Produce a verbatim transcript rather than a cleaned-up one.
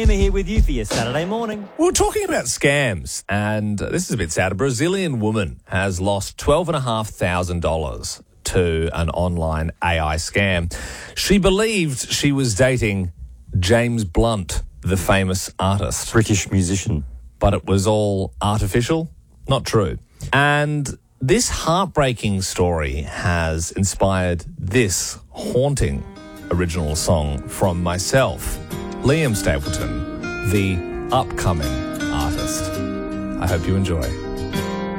Emma here with you for your Saturday morning. We're talking about scams, and this is a bit sad. A Brazilian woman has lost twelve thousand five hundred dollars to an online A I scam. She believed she was dating James Blunt, the famous artist. British musician. But it was all artificial, not true. And this heartbreaking story has inspired this haunting original song from myself, Liam Stapleton, the upcoming artist. I hope you enjoy.